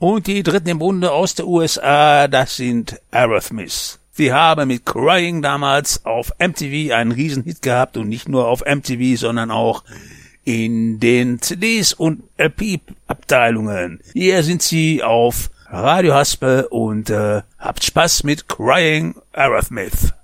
Und die dritten im Bunde aus der USA, das sind Aerosmith. Sie haben mit Crying damals auf MTV einen Riesenhit gehabt und nicht nur auf MTV, sondern auch in den CDs und LP-Abteilungen. Hier sind sie auf Radio Haspel und habt Spaß mit Crying Aerosmith.